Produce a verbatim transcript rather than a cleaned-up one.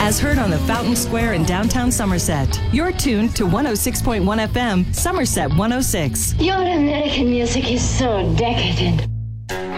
as heard on the Fountain Square in downtown Somerset. You're tuned to one oh six point one F M, Somerset one oh six. Your American music is so decadent.